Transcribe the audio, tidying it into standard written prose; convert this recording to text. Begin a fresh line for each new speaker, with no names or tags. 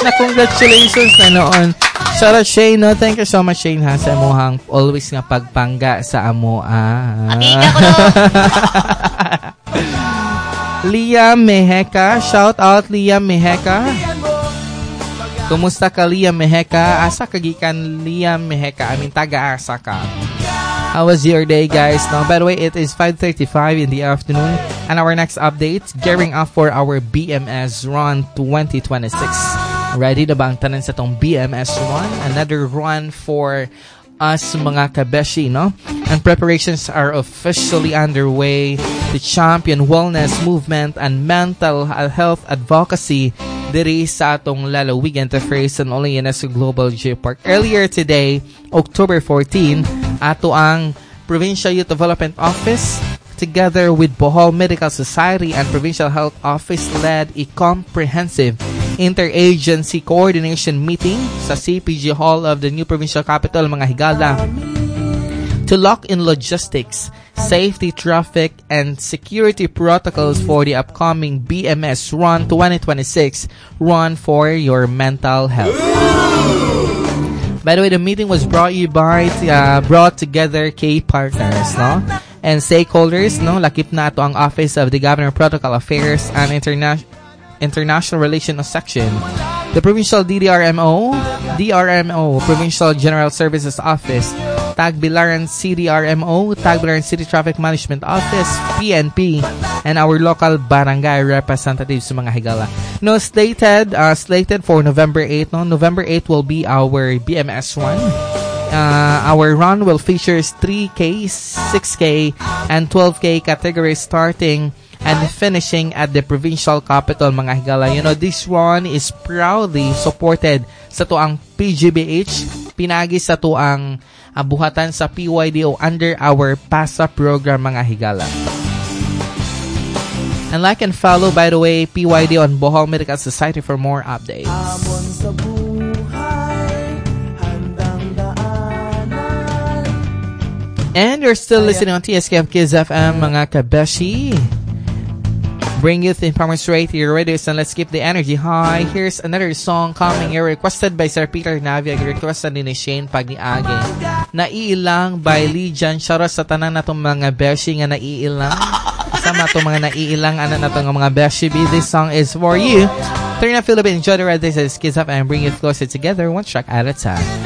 na congratulations na noon. Shout out Shane, no? Thank you so much Shane ha sa amuhang always nga pagpangga sa amo.
Amiga ko no.
Liam Meheka, shout out Liam Meheka. Kumusta ka Liam Meheka? Asa kagikan Liam Meheka? Taga-asa ka. How was your day, guys? No, by the way, it is 5:35 in the afternoon, and our next update, gearing up for our BMS Run 2026. Ready na ba ang tanan sa tong BMS Run? Another run for us mga kabeshi, no? And preparations are officially underway. The champion wellness movement and mental health advocacy diri sa atong lalawigan to face and only UNESCO Global Geopark. Earlier today, October 14, ato ang Provincial Youth Development Office together with Bohol Medical Society and Provincial Health Office led a comprehensive interagency coordination meeting sa CPG Hall of the new provincial capital, mga higala, to lock in logistics, safety, traffic, and security protocols for the upcoming BMS Run 2026, Run for Your Mental Health. By the way, the meeting was brought together key partners, no? And stakeholders, no? Lakip na ito ang Office of the Governor Protocol Affairs and International Relations Section, the Provincial DRMO, Provincial General Services Office, Tagbilaran CDRMO, Tagbilaran City Traffic Management Office, PNP, and our local barangay representatives sa mga higala. No, slated for November 8. No, November 8 will be our BMS run. Our run will feature 3K, 6K, and 12K categories starting and finishing at the provincial capital, mga higala. You know, this run is proudly supported sa tuang PGBH, pinagi sa tuang buhatan sa PYDO under our PASA program, mga higala. And like and follow, by the way, PYDO on Bohol Medical Society for more updates. And you're still listening on TSKF Kids FM, mga kabeshi. Bring youth in Farmers Rate to your radios and let's keep the energy high. Here's another song coming here requested by Sir Peter Navia, requested din ni Shane Pagniage. Naiilang by Lijan. Shoutout sa tanan na itong mga beshi nga naiilang. Kasama itong mga naiilang anak na itong mga beshi. This song is for you. Turn up Philippine, enjoy the rest of this Kids FM and bring you closer together one track at a time.